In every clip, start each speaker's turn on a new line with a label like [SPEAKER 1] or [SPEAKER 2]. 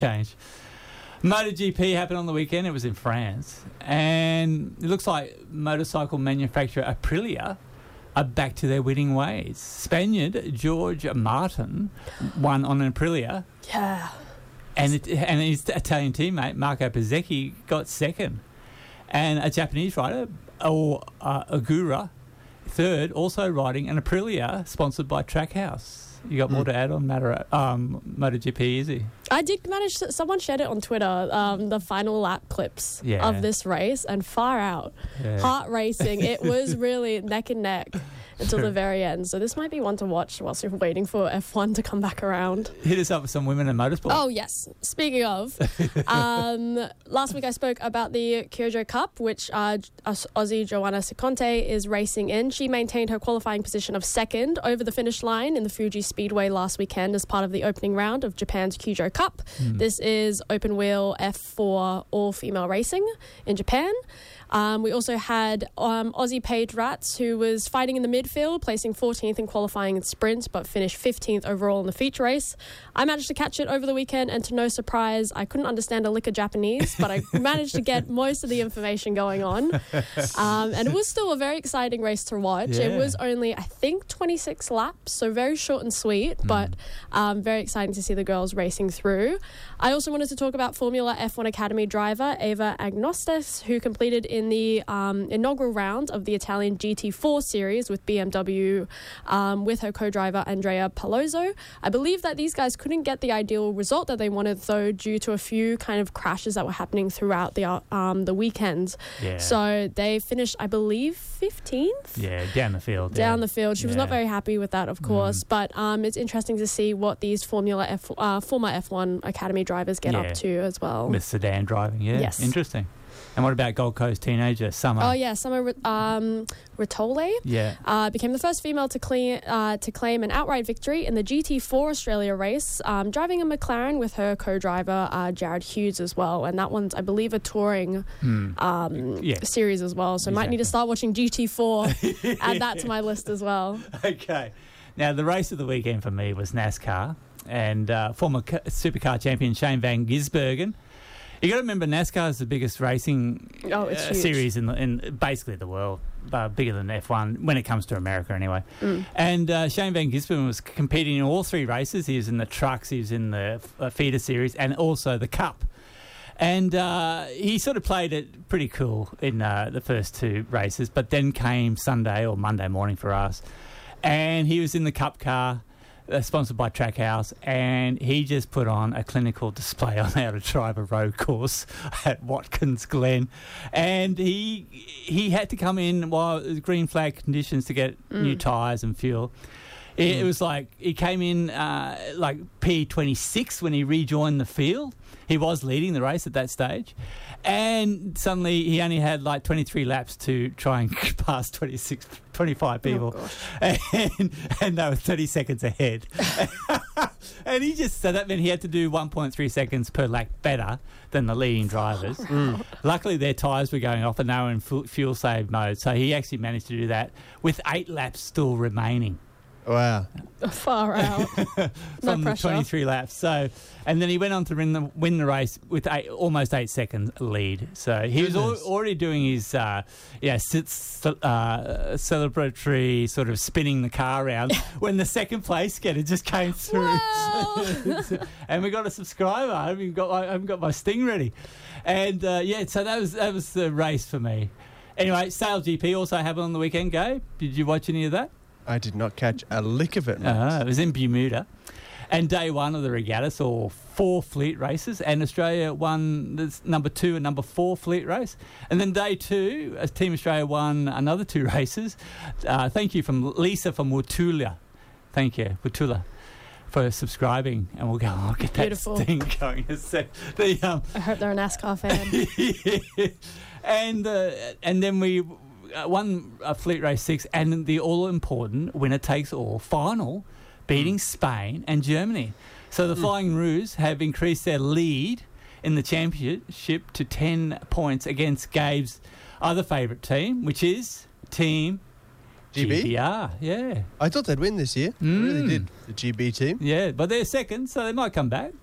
[SPEAKER 1] change. MotoGP happened on the weekend. It was in France. And it looks like motorcycle manufacturer Aprilia are back to their winning ways. Spaniard George Martin won on an Aprilia.
[SPEAKER 2] Yeah.
[SPEAKER 1] And his Italian teammate, Marco Bezzecchi, got second. And a Japanese rider, Agura, third, also riding an Aprilia sponsored by Trackhouse. You got more to add on MotoGP, Izzy?
[SPEAKER 2] I did manage to, someone shared it on Twitter, the final lap clips of this race, and far out.
[SPEAKER 1] Yeah.
[SPEAKER 2] Heart racing. It was really neck and neck until the very end. So this might be one to watch whilst you're waiting for F1 to come back around.
[SPEAKER 1] Hit us up with some women in motorsport.
[SPEAKER 2] Oh, yes. Speaking of, last week I spoke about the Kyoto Cup, which Aussie Joanna Ciconte is racing in. She maintained her qualifying position of second over the finish line in the Fuji Speedway last weekend as part of the opening round of Japan's Kyoto Cup. This is open wheel F4 all-female racing in Japan. We also had Aussie Paige Ratz, who was fighting in the midfield, placing 14th in qualifying and sprint, but finished 15th overall in the feature race. I managed to catch it over the weekend, and to no surprise, I couldn't understand a lick of Japanese, but I managed to get most of the information going on. And it was still a very exciting race to watch.
[SPEAKER 1] Yeah.
[SPEAKER 2] It was only, I think, 26 laps, so very short and sweet, but very exciting to see the girls racing through. I also wanted to talk about Formula F1 Academy driver Eva Agnostis, who completed in the inaugural round of the Italian GT4 series with BMW with her co-driver Andrea Palozzo. I believe that these guys couldn't get the ideal result that they wanted, though, due to a few kind of crashes that were happening throughout the weekend.
[SPEAKER 1] Yeah.
[SPEAKER 2] So they finished, I believe, 15th?
[SPEAKER 1] Yeah, down the field.
[SPEAKER 2] Down the field. She was not very happy with that, of course, but it's interesting to see what these former F1 Academy drivers get up to as well.
[SPEAKER 1] With sedan driving,
[SPEAKER 2] Yes.
[SPEAKER 1] Interesting. And what about Gold Coast teenager Summer?
[SPEAKER 2] Oh, yeah, Summer Ritole became the first female to claim an outright victory in the GT4 Australia race, driving a McLaren with her co-driver Jared Hughes as well. And that one's, I believe, a touring series as well. So I might need to start watching GT4, add that to my list as well.
[SPEAKER 1] Okay. Now, the race of the weekend for me was NASCAR, and former supercar champion Shane Van Gisbergen. You got to remember, NASCAR is the biggest racing series in basically the world, bigger than F1 when it comes to America, anyway. And Shane Van Gisbergen was competing in all three races. He was in the trucks, he was in the feeder series, and also the Cup. And he sort of played it pretty cool in the first two races, but then came Sunday or Monday morning for us, and he was in the Cup car, sponsored by Trackhouse, and he just put on a clinical display on how to drive a road course at Watkins Glen. And he had to come in while it was green flag conditions to get new tyres and fuel. It was like he came in like P26 when he rejoined the field. He was leading the race at that stage. And suddenly he only had like 23 laps to try and pass 25 people. And they were 30 seconds ahead. And so that meant he had to do 1.3 seconds per lap better than the leading drivers. Luckily, their tyres were going off and they were in fuel save mode. So he actually managed to do that with 8 laps still remaining.
[SPEAKER 3] Wow.
[SPEAKER 2] Far out.
[SPEAKER 1] From the 23 laps. So, and then he went on to win the race with almost 8 seconds lead. So he was already doing his celebratory sort of spinning the car around when the second place getter just came through. And we got a subscriber. I haven't got my sting ready. And so that was the race for me. Anyway, Sail GP also happened on the weekend, Gabe. Did you watch any of that?
[SPEAKER 3] I did not catch a lick of it, mate.
[SPEAKER 1] It was in Bermuda. And day one of the regatta saw 4 fleet races, and Australia won this number 2 and number 4 fleet race. And then day 2, Team Australia won another 2 races. Thank you from Lisa from Wutula. Thank you, Wutula, for subscribing. And I'll get that sting going.
[SPEAKER 2] I hope they're a NASCAR fan.
[SPEAKER 1] And then we won Fleet Race 6 and the all-important winner-takes-all final, beating Spain and Germany. So the Flying Roos have increased their lead in the championship to 10 points against Gabe's other favourite team, which is Team GBR. Yeah.
[SPEAKER 3] I thought they'd win this year. I really did. The GB team.
[SPEAKER 1] Yeah, but they're second, so they might come back.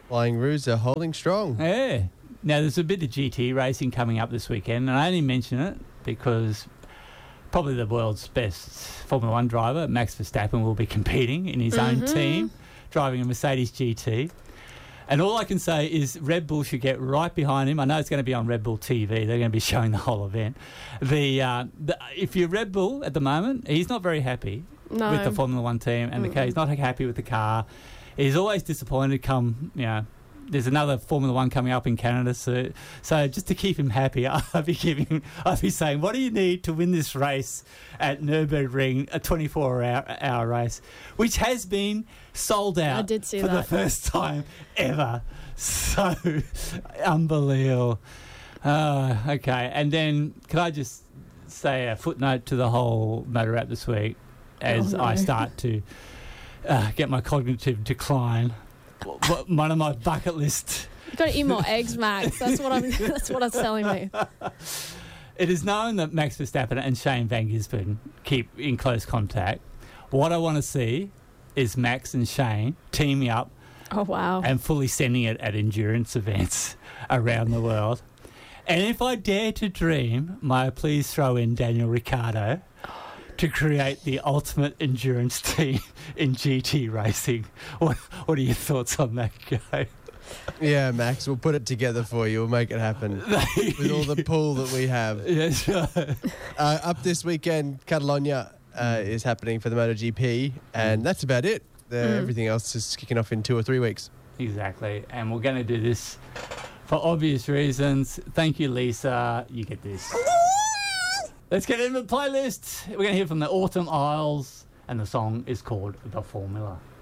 [SPEAKER 3] Flying Roos are holding strong.
[SPEAKER 1] Yeah. Now, there's a bit of GT racing coming up this weekend, and I only mention it because probably the world's best Formula One driver, Max Verstappen, will be competing in his own team, driving a Mercedes GT. And all I can say is Red Bull should get right behind him. I know it's going to be on Red Bull TV. They're going to be showing the whole event. If you're Red Bull at the moment, he's not very happy with the Formula One team and the car. He's not happy with the car. He's always disappointed there's another Formula One coming up in Canada, so just to keep him happy, I'll be saying, what do you need to win this race at Nürburgring, a 24-hour race, which has been sold out
[SPEAKER 2] I did see
[SPEAKER 1] for
[SPEAKER 2] that.
[SPEAKER 1] the first time ever. So unbelievable. Okay, and then can I just say a footnote to the whole motor wrap this week as I start to get my cognitive decline. One of my bucket list.
[SPEAKER 2] You've got to eat more eggs, Max. That's what it's telling me.
[SPEAKER 1] It is known that Max Verstappen and Shane Van Gisbergen keep in close contact. What I want to see is Max and Shane teaming up.
[SPEAKER 2] Oh, wow.
[SPEAKER 1] And fully sending it at endurance events around the world. And if I dare to dream, may I please throw in Daniel Ricciardo to create the ultimate endurance team in GT racing. What are your thoughts on that, guy?
[SPEAKER 3] Yeah, Max, we'll put it together for you. We'll make it happen with all the pool that we have.
[SPEAKER 1] Yes, right.
[SPEAKER 3] Up this weekend, Catalonia is happening for the MotoGP, and that's about it. Everything else is kicking off in 2 or 3 weeks.
[SPEAKER 1] Exactly, and we're going to do this for obvious reasons. Thank you, Lisa. You get this. Let's get into the playlist. We're going to hear from the Autumn Isles, and the song is called The Formula.